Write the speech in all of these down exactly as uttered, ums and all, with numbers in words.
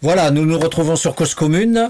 Voilà, nous nous retrouvons sur Cause Commune.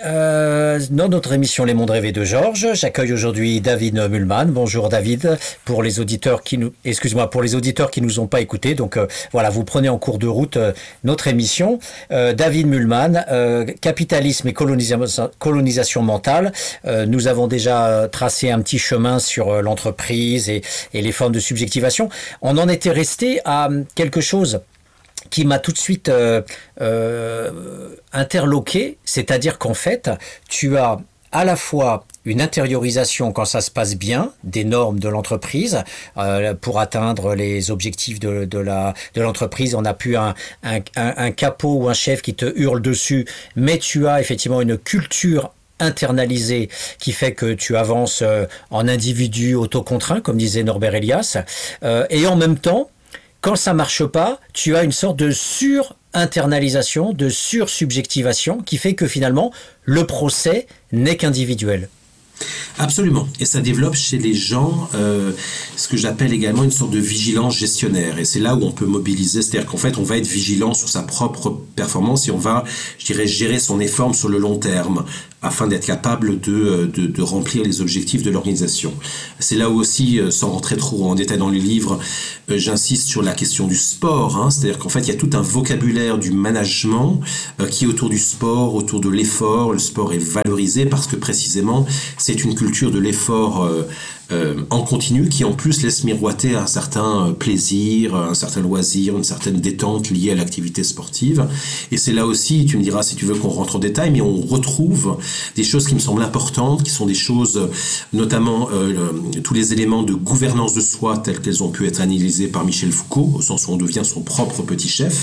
Euh, dans notre émission Les Mondes Rêvés de Georges, j'accueille aujourd'hui David Mühlmann. Bonjour David. Pour les auditeurs qui nous, excuse-moi, pour les auditeurs qui nous ont pas écoutés, donc euh, voilà, vous prenez en cours de route euh, notre émission. Euh, David Mühlmann, euh, capitalisme et colonisa- colonisation mentale. Euh, nous avons déjà tracé un petit chemin sur euh, l'entreprise et, et les formes de subjectivation. On en était resté à quelque chose qui m'a tout de suite euh, euh, interloqué, c'est-à-dire qu'en fait, tu as à la fois une intériorisation quand ça se passe bien des normes de l'entreprise euh, pour atteindre les objectifs de, de la de l'entreprise. On n'a plus un, un, un, un capot ou un chef qui te hurle dessus, mais tu as effectivement une culture internalisé qui fait que tu avances euh, en individu autocontrait, comme disait Norbert Elias, euh, et en même temps, quand ça marche pas, tu as une sorte de sur-internalisation, de sur-subjectivation qui fait que finalement, le procès n'est qu'individuel. Absolument. Et ça développe chez les gens euh, ce que j'appelle également une sorte de vigilance gestionnaire. Et c'est là où on peut mobiliser, c'est-à-dire qu'en fait, on va être vigilant sur sa propre performance et on va, je dirais, gérer son effort sur le long terme afin d'être capable de, de, de remplir les objectifs de l'organisation. C'est là où aussi, sans rentrer trop en détail dans le livre, euh, j'insiste sur la question du sport. Hein, c'est-à-dire qu'en fait, il y a tout un vocabulaire du management euh, qui est autour du sport, autour de l'effort. Le sport est valorisé parce que précisément, c'est une culture de l'effort euh, euh, en continu qui en plus laisse miroiter un certain plaisir, un certain loisir, une certaine détente liée à l'activité sportive. Et c'est là aussi, tu me diras si tu veux qu'on rentre en détail, mais on retrouve des choses qui me semblent importantes, qui sont des choses, notamment euh, le, tous les éléments de gouvernance de soi tels qu'elles ont pu être analysés par Michel Foucault, au sens où on devient son propre petit chef,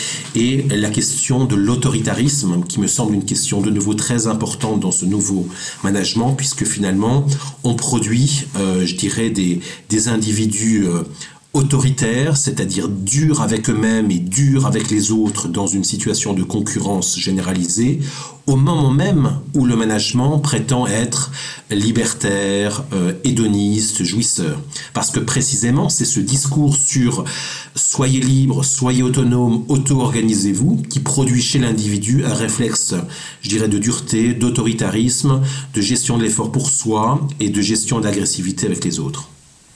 et la question de l'autoritarisme, qui me semble une question de nouveau très importante dans ce nouveau management, puisque finalement, on produit, euh, je dirais, des, des individus euh, autoritaires, c'est-à-dire durs avec eux-mêmes et durs avec les autres dans une situation de concurrence généralisée, au moment même où le management prétend être libertaire, euh, hédoniste, jouisseur. Parce que précisément, c'est ce discours sur « soyez libre, soyez autonome, auto-organisez-vous » qui produit chez l'individu un réflexe, je dirais, de dureté, d'autoritarisme, de gestion de l'effort pour soi et de gestion de l'agressivité avec les autres.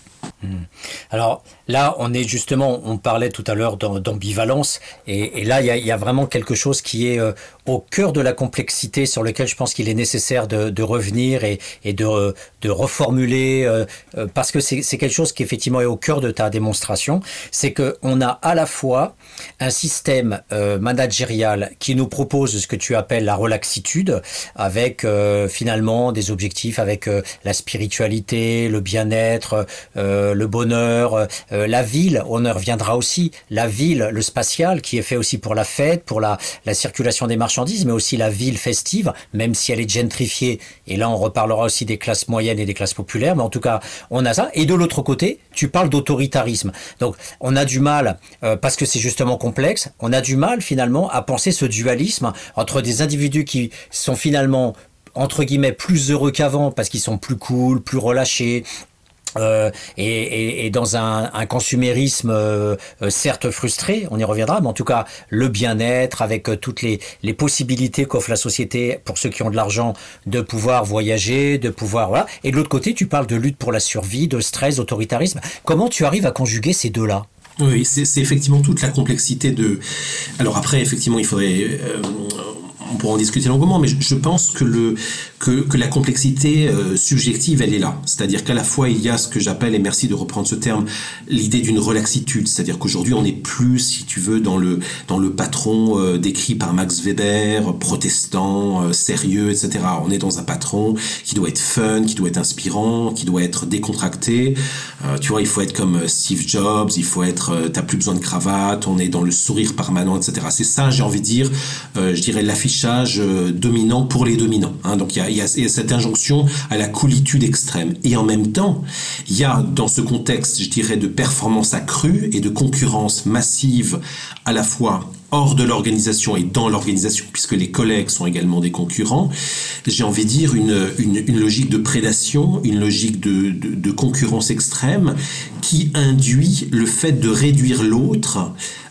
Alors là, on est justement, on parlait tout à l'heure d'ambivalence, et, et là, il y a, y a vraiment quelque chose qui est euh, au cœur de la complexité sur lequel je pense qu'il est nécessaire de, de revenir et, et de, de reformuler, euh, euh, parce que c'est quelque chose qui effectivement est au cœur de ta démonstration, c'est qu'on a à la fois un système euh, managérial qui nous propose ce que tu appelles la relaxitude, avec euh, finalement des objectifs, avec euh, la spiritualité, le bien-être, euh, le bonheur, euh, la ville, on y reviendra aussi, la ville, le spatial, qui est fait aussi pour la fête, pour la, la circulation des marchandises, mais aussi la ville festive, même si elle est gentrifiée, et là on reparlera aussi des classes moyennes et des classes populaires, mais en tout cas, on a ça. Et de l'autre côté, tu parles d'autoritarisme. Donc, on a du mal, euh, parce que c'est justement complexe, on a du mal finalement à penser ce dualisme entre des individus qui sont finalement, entre guillemets, plus heureux qu'avant, parce qu'ils sont plus cool, plus relâchés, Euh, et, et, et dans un, un consumérisme euh, euh, certes frustré, on y reviendra, mais en tout cas le bien-être avec euh, toutes les, les possibilités qu'offre la société pour ceux qui ont de l'argent de pouvoir voyager, de pouvoir voilà. Et de l'autre côté, tu parles de lutte pour la survie, de stress, d'autoritarisme. Comment tu arrives à conjuguer ces deux-là ? Oui, c'est effectivement toute la complexité de. Alors après, effectivement, il faudrait. Euh, on pourra en discuter longuement, mais je pense que, le, que, que la complexité euh, subjective, elle est là. C'est-à-dire qu'à la fois, il y a ce que j'appelle, et merci de reprendre ce terme, l'idée d'une relaxitude. C'est-à-dire qu'aujourd'hui, on n'est plus, si tu veux, dans le, dans le patron euh, décrit par Max Weber, protestant, euh, sérieux, et cetera. On est dans un patron qui doit être fun, qui doit être inspirant, qui doit être décontracté. Euh, tu vois, il faut être comme Steve Jobs, il faut être, euh, t'as plus besoin de cravate, on est dans le sourire permanent, et cetera. C'est ça, j'ai envie de dire, euh, je dirais l'affichage dominant pour les dominants. Hein. Donc il y a, il y a cette injonction à la coolitude extrême. Et en même temps, il y a dans ce contexte, je dirais, de performance accrue et de concurrence massive à la fois hors de l'organisation et dans l'organisation, puisque les collègues sont également des concurrents, j'ai envie de dire une, une, une logique de prédation, une logique de, de, de concurrence extrême qui induit le fait de réduire l'autre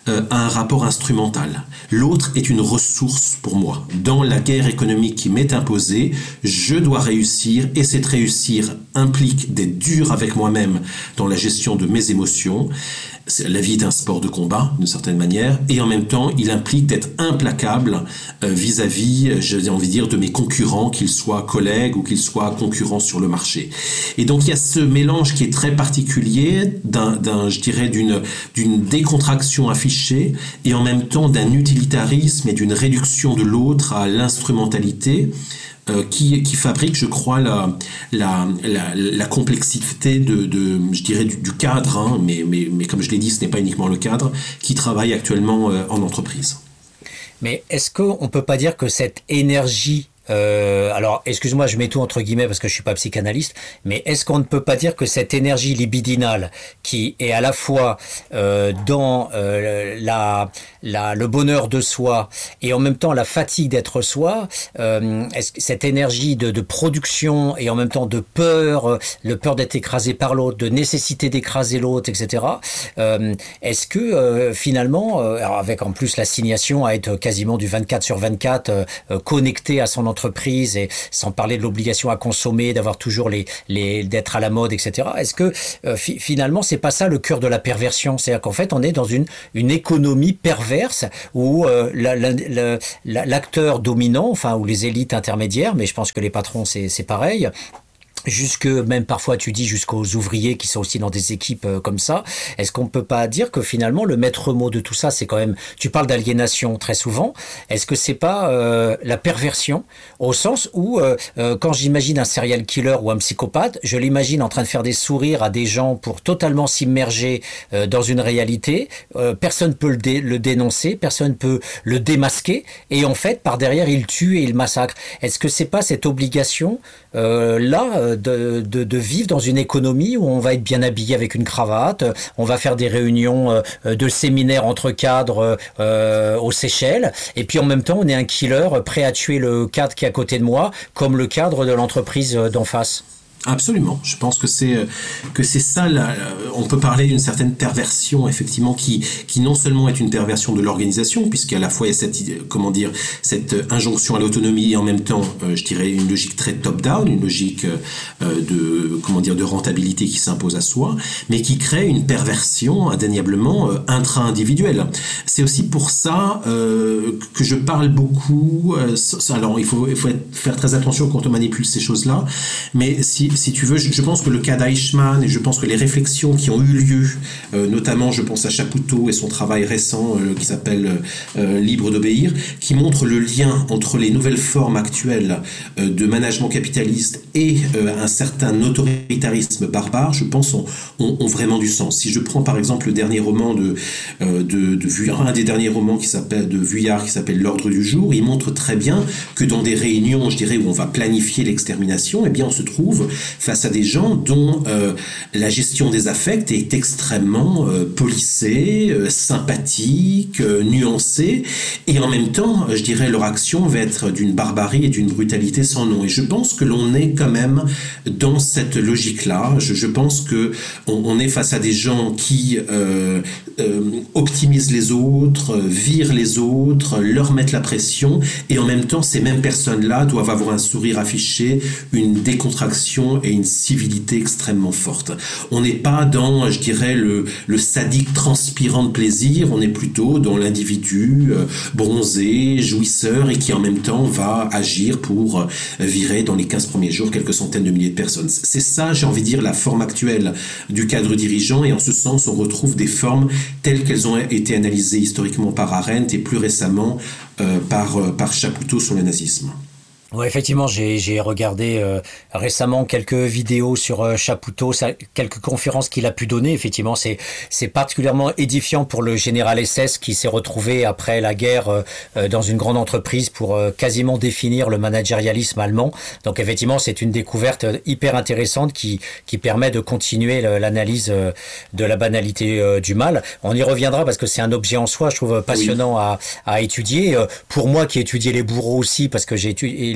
euh, a un rapport instrumental. L'autre est une ressource pour moi. Dans la guerre économique qui m'est imposée, je dois réussir, et cette réussir implique d'être dur avec moi-même dans la gestion de mes émotions. La vie est un sport de combat, d'une certaine manière, et en même temps, il implique d'être implacable euh, vis-à-vis, j'ai envie de dire, de mes concurrents, qu'ils soient collègues ou qu'ils soient concurrents sur le marché. Et donc, il y a ce mélange qui est très particulier, d'un, d'un, je dirais, d'une, d'une décontraction affichée, et en même temps d'un utilitarisme et d'une réduction de l'autre à l'instrumentalité, Euh, qui, qui fabrique, je crois, la, la, la, la complexité de, de, je dirais, du, du cadre, hein, mais, mais, mais comme je l'ai dit, ce n'est pas uniquement le cadre, qui travaille actuellement euh, en entreprise. Mais est-ce qu'on ne peut pas dire que cette énergie, euh, alors excuse-moi, je mets tout entre guillemets parce que je ne suis pas psychanalyste, mais est-ce qu'on ne peut pas dire que cette énergie libidinale qui est à la fois euh, dans euh, la, la, le bonheur de soi et en même temps la fatigue d'être soi, euh, est-ce que cette énergie de, de production et en même temps de peur, le peur d'être écrasé par l'autre, de nécessité d'écraser l'autre, et cetera, euh, est-ce que euh, finalement, euh, avec en plus l'assignation à être quasiment du vingt-quatre sur vingt-quatre euh, connecté à son entreprise, entreprise et sans parler de l'obligation à consommer, d'avoir toujours les, les d'être à la mode, et cetera. Est-ce que euh, fi- finalement c'est pas ça le cœur de la perversion, c'est-à-dire qu'en fait on est dans une une économie perverse où euh, la, la, la, la, l'acteur dominant, enfin ou les élites intermédiaires, mais je pense que les patrons c'est c'est pareil. Jusque, même parfois tu dis jusqu'aux ouvriers qui sont aussi dans des équipes euh, comme ça, est-ce qu'on peut pas dire que finalement le maître mot de tout ça c'est quand même, tu parles d'aliénation très souvent, est-ce que c'est pas euh, la perversion au sens où euh, euh, quand j'imagine un serial killer ou un psychopathe, je l'imagine en train de faire des sourires à des gens pour totalement s'immerger euh, dans une réalité, euh, personne peut le, dé- le dénoncer, personne peut le démasquer et en fait par derrière il tue et il massacre. Est-ce que c'est pas cette obligation euh, là De, de, de vivre dans une économie où on va être bien habillé avec une cravate, on va faire des réunions euh, de séminaires entre cadres euh, aux Seychelles, et puis en même temps on est un killer prêt à tuer le cadre qui est à côté de moi, comme le cadre de l'entreprise d'en face. Absolument. Je pense que c'est que c'est ça. Là, on peut parler d'une certaine perversion, effectivement, qui qui non seulement est une perversion de l'organisation, puisqu'à la fois il y a cette comment dire cette injonction à l'autonomie et en même temps, euh, je dirais une logique très top-down, une logique euh, de comment dire de rentabilité qui s'impose à soi, mais qui crée une perversion indéniablement euh, intra-individuelle. C'est aussi pour ça euh, que je parle beaucoup. Euh, alors il faut il faut être, faire très attention quand on manipule ces choses-là, mais si Si tu veux, je pense que le cas d'Eichmann et je pense que les réflexions qui ont eu lieu, euh, notamment je pense à Chapoutot et son travail récent euh, qui s'appelle euh, Libre d'obéir, qui montre le lien entre les nouvelles formes actuelles euh, de management capitaliste et euh, un certain autoritarisme barbare, je pense, ont, ont, ont vraiment du sens. Si je prends par exemple le dernier roman de, euh, de, de Vuillard, un des derniers romans qui s'appelle, de Vuillard qui s'appelle L'ordre du jour, il montre très bien que dans des réunions, je dirais, où on va planifier l'extermination, eh bien on se trouve face à des gens dont euh, la gestion des affects est extrêmement euh, policée, euh, sympathique, euh, nuancée, et en même temps, je dirais, leur action va être d'une barbarie et d'une brutalité sans nom. Et je pense que l'on est quand même dans cette logique-là. Je, je pense que on, on est face à des gens qui euh, euh, optimisent les autres, virent les autres, leur mettent la pression, et en même temps, ces mêmes personnes-là doivent avoir un sourire affiché, une décontraction et une civilité extrêmement forte. On n'est pas dans, je dirais, le, le sadique transpirant de plaisir, on est plutôt dans l'individu euh, bronzé, jouisseur et qui en même temps va agir pour euh, virer dans les quinze premiers jours quelques centaines de milliers de personnes. C'est ça, j'ai envie de dire, la forme actuelle du cadre dirigeant, et en ce sens, on retrouve des formes telles qu'elles ont été analysées historiquement par Arendt et plus récemment euh, par, euh, par Chapoutot sur le nazisme. Ouais, effectivement, j'ai j'ai regardé euh, récemment quelques vidéos sur euh, Chapoutot, ça, quelques conférences qu'il a pu donner. Effectivement, c'est c'est particulièrement édifiant pour le général S S qui s'est retrouvé après la guerre euh, dans une grande entreprise pour euh, quasiment définir le managérialisme allemand. Donc effectivement, c'est une découverte hyper intéressante qui qui permet de continuer le, l'analyse euh, de la banalité euh, du mal. On y reviendra parce que c'est un objet en soi, je trouve passionnant oui. à à étudier. Euh, pour moi qui ai étudié les bourreaux aussi, parce que j'ai étudié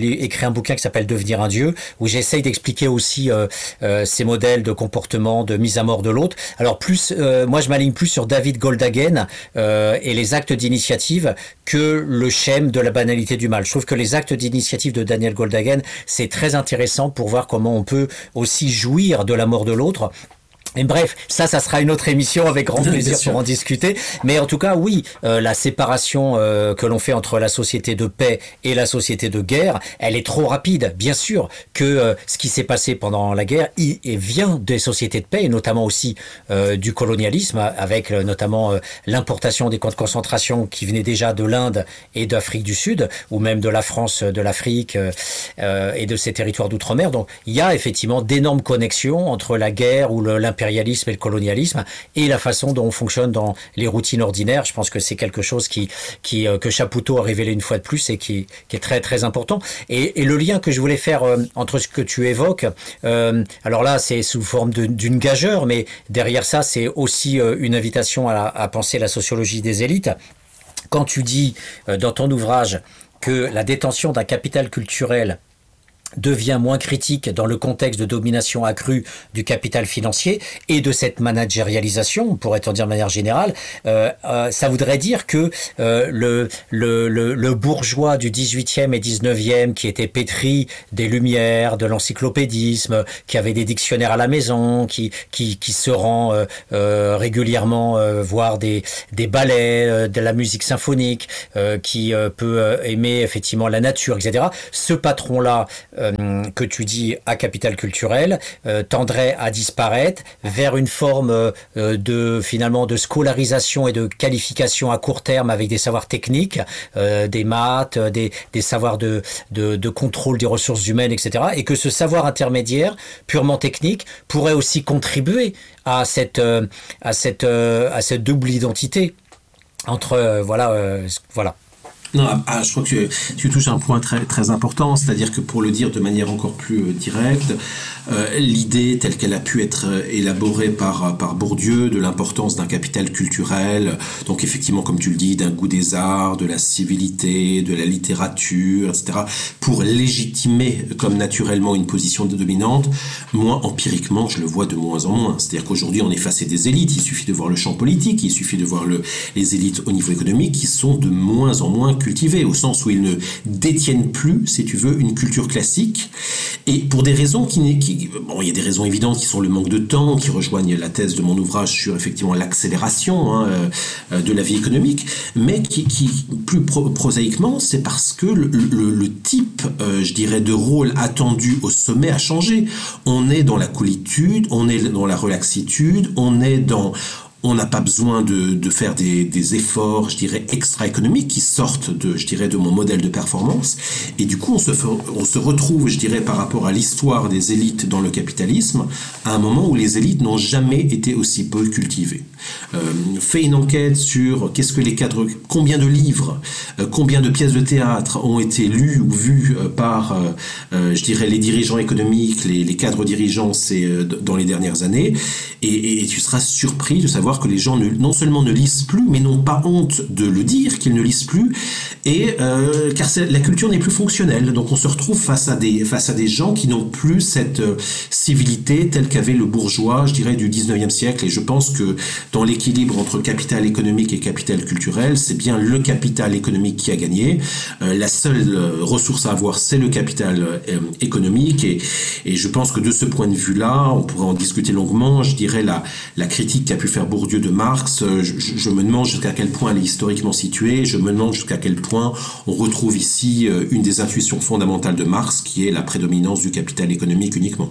écrit un bouquin qui s'appelle Devenir un dieu, où j'essaye d'expliquer aussi euh, euh, ces modèles de comportement, de mise à mort de l'autre. Alors plus, euh, moi je m'aligne plus sur David Goldhagen euh, et les actes d'initiative que le schème de la banalité du mal. Je trouve que les actes d'initiative de Daniel Goldhagen, c'est très intéressant pour voir comment on peut aussi jouir de la mort de l'autre. Et bref, ça, ça sera une autre émission avec grand plaisir pour en discuter. Mais en tout cas, oui, euh, la séparation euh, que l'on fait entre la société de paix et la société de guerre, elle est trop rapide. Bien sûr que euh, ce qui s'est passé pendant la guerre, il, il vient des sociétés de paix et notamment aussi euh, du colonialisme, avec euh, notamment euh, l'importation des camps de concentration qui venaient déjà de l'Inde et d'Afrique du Sud, ou même de la France, de l'Afrique euh, et de ces territoires d'outre-mer. Donc, il y a effectivement d'énormes connexions entre la guerre ou le, l'impérialisme et le colonialisme et la façon dont on fonctionne dans les routines ordinaires. Je pense que c'est quelque chose qui, qui euh, que Chapoutot a révélé une fois de plus et qui, qui est très très important. Et, et le lien que je voulais faire euh, entre ce que tu évoques, euh, alors là c'est sous forme de, d'une gageure, mais derrière ça c'est aussi euh, une invitation à, à penser la sociologie des élites. Quand tu dis euh, dans ton ouvrage que la détention d'un capital culturel devient moins critique dans le contexte de domination accrue du capital financier et de cette managérialisation, on pourrait en dire de manière générale, euh, euh, ça voudrait dire que euh, le, le, le, le bourgeois du dix-huitième et dix-neuvième qui était pétri des Lumières, de l'encyclopédisme, qui avait des dictionnaires à la maison, qui, qui, qui se rend euh, euh, régulièrement euh, voir des, des ballets, euh, de la musique symphonique, euh, qui euh, peut euh, aimer effectivement la nature, et cetera. Ce patron-là, euh, que tu dis à capital culturel euh, tendrait à disparaître vers une forme euh, de finalement de scolarisation et de qualification à court terme avec des savoirs techniques, euh, des maths, des, des savoirs de, de, de contrôle des ressources humaines, et cetera. Et que ce savoir intermédiaire purement technique pourrait aussi contribuer à cette euh, à cette euh, à cette double identité entre euh, voilà euh, voilà. Non, ah, je crois que tu, tu touches un point très très important, c'est-à-dire que pour le dire de manière encore plus euh, directe, euh, l'idée telle qu'elle a pu être élaborée par par Bourdieu de l'importance d'un capital culturel, donc effectivement comme tu le dis, d'un goût des arts, de la civilité, de la littérature, et cetera, pour légitimer comme naturellement une position de dominante, moi empiriquement je le vois de moins en moins. C'est-à-dire qu'aujourd'hui on est face à des élites, il suffit de voir le champ politique, il suffit de voir le, les élites au niveau économique qui sont de moins en moins cultivés, au sens où ils ne détiennent plus, si tu veux, une culture classique, et pour des raisons qui, qui bon, il y a des raisons évidentes qui sont le manque de temps, qui rejoignent la thèse de mon ouvrage sur effectivement l'accélération hein, euh, de la vie économique, mais qui, qui plus pro- prosaïquement, c'est parce que le, le, le type, euh, je dirais, de rôle attendu au sommet a changé. On est dans la coolitude, on est dans la relaxitude, on est dans on n'a pas besoin de, de faire des, des efforts, je dirais, extra-économiques qui sortent de, je dirais, de mon modèle de performance. Et du coup, on se, on se retrouve, je dirais, par rapport à l'histoire des élites dans le capitalisme, à un moment où les élites n'ont jamais été aussi peu cultivées. Euh, fait une enquête sur qu'est-ce que les cadres, combien de livres, euh, combien de pièces de théâtre ont été lues ou vues euh, par, euh, euh, je dirais, les dirigeants économiques, les, les cadres dirigeants, c'est euh, dans les dernières années. Et, et tu seras surpris de savoir que les gens ne, non seulement ne lisent plus, mais n'ont pas honte de le dire qu'ils ne lisent plus, et euh, car la culture n'est plus fonctionnelle. Donc on se retrouve face à des face à des gens qui n'ont plus cette euh, civilité telle qu'avait le bourgeois, je dirais, du dix-neuvième siècle. Et je pense que dans l'équilibre entre capital économique et capital culturel, c'est bien le capital économique qui a gagné. Euh, la seule euh, ressource à avoir, c'est le capital euh, économique. Et, et je pense que de ce point de vue-là, on pourrait en discuter longuement. Je dirais la la critique qu'a pu faire Bourdieu de Marx, je, je me demande jusqu'à quel point elle est historiquement située, je me demande jusqu'à quel point on retrouve ici une des intuitions fondamentales de Marx, qui est la prédominance du capital économique uniquement.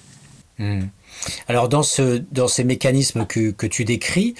Mmh. Alors dans ce dans ces mécanismes que que tu décris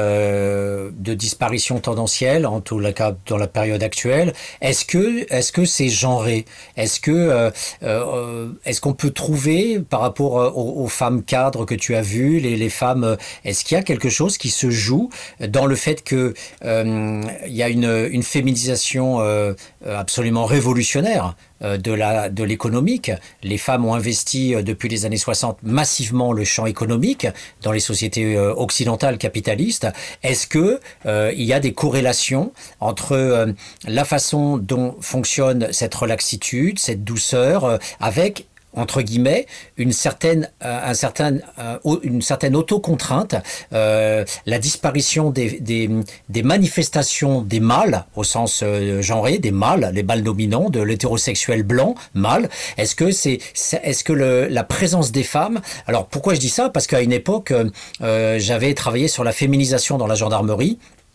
euh, de disparition tendancielle, en tout cas dans la période actuelle, est-ce que est-ce que c'est genré? Est-ce que euh, euh, est-ce qu'on peut trouver par rapport aux, aux femmes cadres que tu as vues, les les femmes, est-ce qu'il y a quelque chose qui se joue dans le fait que euh, il y a une une féminisation euh, absolument révolutionnaire euh, de la, de l'économique. Les femmes ont investi euh, depuis les années soixante massivement le champ économique dans les sociétés euh, occidentales capitalistes. Est-ce que euh, il y a des corrélations entre euh, la façon dont fonctionne cette relaxitude, cette douceur, euh, avec entre guillemets, une certaine, euh, un certain, euh, une certaine autocontrainte, euh, la disparition des, des, des manifestations des mâles, au sens euh, genré, des mâles, les mâles dominants, de l'hétérosexuel blanc, mâle. Est-ce que c'est, c'est est-ce que le, la présence des femmes, alors pourquoi je dis ça? Parce qu'à une époque, euh, j'avais travaillé sur la féminisation dans la gendarmerie.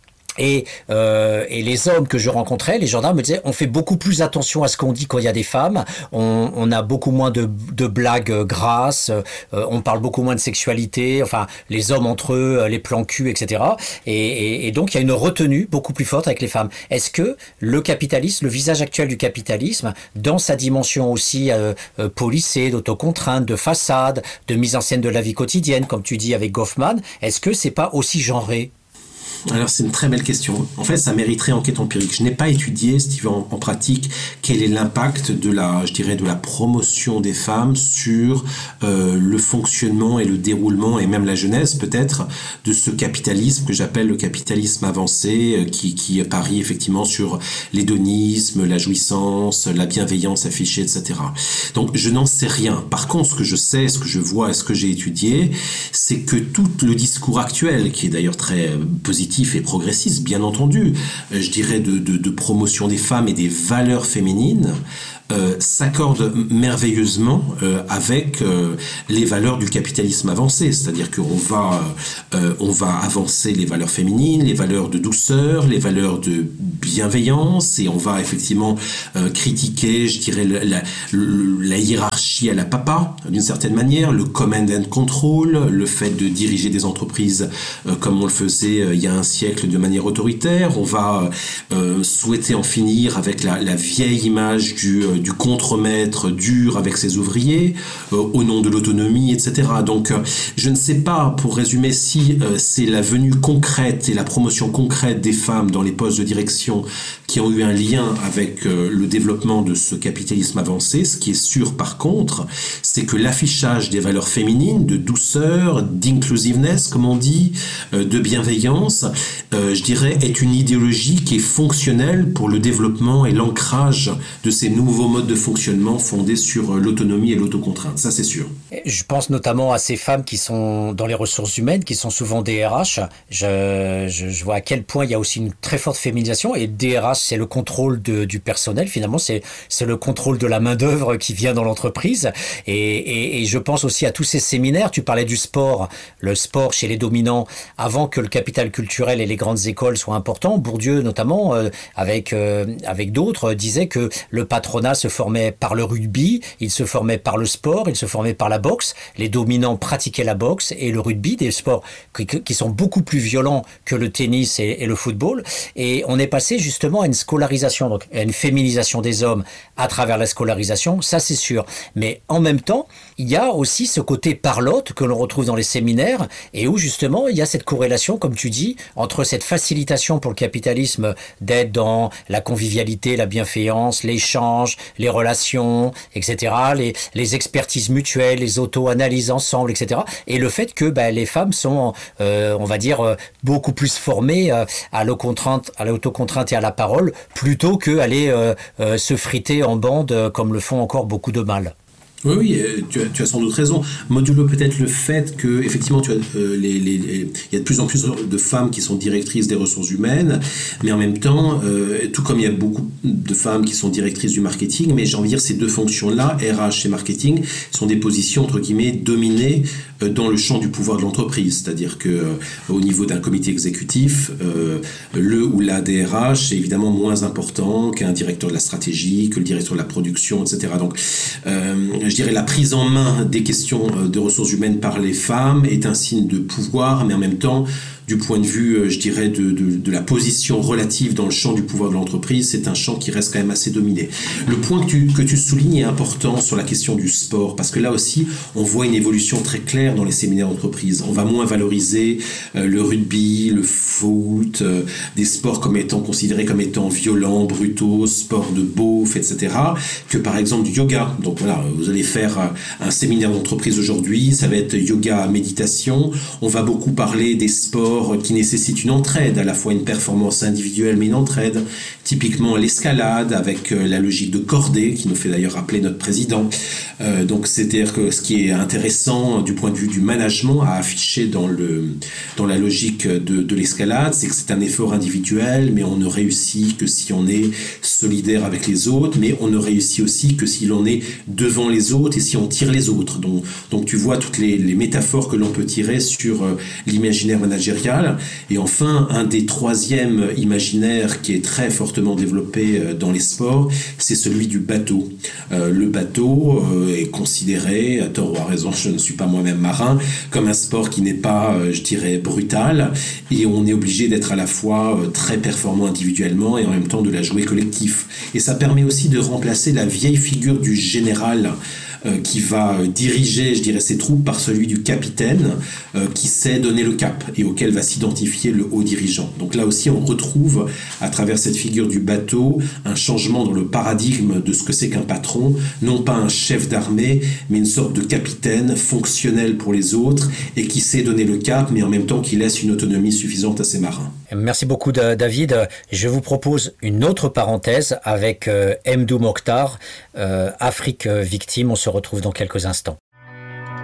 Et, euh, et les hommes que je rencontrais, les gendarmes me disaient, on fait beaucoup plus attention à ce qu'on dit quand il y a des femmes, on, on a beaucoup moins de, de blagues grasses, euh, on parle beaucoup moins de sexualité, enfin les hommes entre eux, les plans cul, et cetera. Et, et, et donc il y a une retenue beaucoup plus forte avec les femmes. Est-ce que le capitalisme, le visage actuel du capitalisme, dans sa dimension aussi euh, euh, policée, d'autocontrainte, de façade, de mise en scène de la vie quotidienne, comme tu dis avec Goffman, est-ce que c'est pas aussi genré? Alors c'est une très belle question. En fait, ça mériterait enquête empirique. Je n'ai pas étudié, Steve, en, en pratique, quel est l'impact de la, je dirais, de la promotion des femmes sur euh, le fonctionnement et le déroulement et même la genèse peut-être de ce capitalisme que j'appelle le capitalisme avancé, euh, qui, qui parie effectivement sur l'hédonisme, la jouissance, la bienveillance affichée, et cetera. Donc je n'en sais rien. Par contre, ce que je sais, ce que je vois et ce que j'ai étudié, c'est que tout le discours actuel, qui est d'ailleurs très positif et progressiste, bien entendu, je dirais de, de, de promotion des femmes et des valeurs féminines, euh, s'accorde merveilleusement euh, avec euh, les valeurs du capitalisme avancé, c'est-à-dire qu'on va, euh, on va avancer les valeurs féminines, les valeurs de douceur, les valeurs de bienveillance, et on va effectivement euh, critiquer, je dirais, la, la, la hiérarchie à la papa, d'une certaine manière, le command and control, le fait de diriger des entreprises euh, comme on le faisait euh, il y a un siècle de manière autoritaire. On va euh, souhaiter en finir avec la, la vieille image du euh, du contremaître dur avec ses ouvriers, euh, au nom de l'autonomie, et cetera. Donc, euh, je ne sais pas, pour résumer, si euh, c'est la venue concrète et la promotion concrète des femmes dans les postes de direction qui ont eu un lien avec euh, le développement de ce capitalisme avancé. Ce qui est sûr, par contre, c'est que l'affichage des valeurs féminines, de douceur, d'inclusiveness, comme on dit, euh, de bienveillance, euh, je dirais, est une idéologie qui est fonctionnelle pour le développement et l'ancrage de ces nouveaux modes de fonctionnement fondés sur l'autonomie et l'autocontrainte, ça c'est sûr. Je pense notamment à ces femmes qui sont dans les ressources humaines, qui sont souvent D R H. Je, je, je vois à quel point il y a aussi une très forte féminisation, et D R H c'est le contrôle de, du personnel, finalement c'est, c'est le contrôle de la main d'œuvre qui vient dans l'entreprise, et, et, et je pense aussi à tous ces séminaires. Tu parlais du sport, le sport chez les dominants, avant que le capital culturel et les grandes écoles soient importants. Bourdieu notamment, euh, avec, euh, avec d'autres, disait que le patronat se formait par le rugby, il se formait par le sport, il se formait par la boxe. Les dominants pratiquaient la boxe et le rugby, des sports qui, qui sont beaucoup plus violents que le tennis et, et le football. Et on est passé justement à une scolarisation, donc à une féminisation des hommes à travers la scolarisation, ça c'est sûr. Mais en même temps, il y a aussi ce côté parlotte que l'on retrouve dans les séminaires, et où justement il y a cette corrélation, comme tu dis, entre cette facilitation pour le capitalisme d'être dans la convivialité, la bienveillance, l'échange, les relations, et cetera, les, les expertises mutuelles, les auto-analyses ensemble, et cetera. Et le fait que ben, les femmes sont, euh, on va dire, euh, beaucoup plus formées euh, à l'autocontrainte, à l'autocontrainte et à la parole, plutôt qu'aller euh, euh, se friter en bande euh, comme le font encore beaucoup de mâles. Oui, oui, tu as, tu as sans doute raison. Modulo peut-être le fait que, effectivement, tu as, euh, les, les, les, il y a de plus en plus de femmes qui sont directrices des ressources humaines, mais en même temps, euh, tout comme il y a beaucoup de femmes qui sont directrices du marketing, mais j'ai envie de dire ces deux fonctions-là, R H et marketing, sont des positions, entre guillemets, dominées euh, dans le champ du pouvoir de l'entreprise. C'est-à-dire que euh, au niveau d'un comité exécutif, euh, le ou la D R H est évidemment moins important qu'un directeur de la stratégie, que le directeur de la production, et cetera. Donc, euh, je dirais la prise en main des questions de ressources humaines par les femmes est un signe de pouvoir, mais en même temps du point de vue, euh, je dirais, de, de, de la position relative dans le champ du pouvoir de l'entreprise, c'est un champ qui reste quand même assez dominé. Le point que tu, que tu soulignes est important sur la question du sport, parce que là aussi, on voit une évolution très claire dans les séminaires d'entreprise. On va moins valoriser euh, le rugby, le foot, euh, des sports comme étant considérés comme étant violents, brutaux, sports de beauf, et cetera, que par exemple du yoga. Donc voilà, vous allez faire un séminaire d'entreprise aujourd'hui, ça va être yoga, méditation. On va beaucoup parler des sports qui nécessitent une entraide, à la fois une performance individuelle mais une entraide. Typiquement l'escalade avec la logique de cordée qui nous fait d'ailleurs rappeler notre président. Euh, donc c'est-à-dire que ce qui est intéressant du point de vue du management à afficher dans, le, dans la logique de, de l'escalade, c'est que c'est un effort individuel, mais on ne réussit que si on est solidaire avec les autres, mais on ne réussit aussi que si l'on est devant les autres et si on tire les autres. Donc, donc tu vois toutes les, les métaphores que l'on peut tirer sur euh, l'imaginaire managérial. Et enfin, un des troisièmes imaginaires qui est très fortement développé euh, dans les sports, c'est celui du bateau. Euh, le bateau euh, est considéré, à tort ou à raison, je ne suis pas moi-même marin, comme un sport qui n'est pas, euh, je dirais, brutal, et on est obligé d'être à la fois euh, très performant individuellement et en même temps de la jouer collectif. Et ça permet aussi de remplacer la vieille figure du général euh, qui va euh, diriger, je dirais, ses troupes par celui du capitaine euh, qui sait donner le cap et auquel va s'identifier le haut dirigeant. Donc là aussi, on retrouve à travers cette figure du bateau un changement dans le paradigme de ce que c'est qu'un patron, non pas un chef d'armée, mais une sorte de capitaine fonctionnel pour les autres et qui sait donner le cap, mais en même temps qui laisse une autonomie suffisante à ses marins. Merci beaucoup David. Je vous propose une autre parenthèse avec euh, Mdou Mokhtar, euh, Afrique victime. On se retrouve dans quelques instants.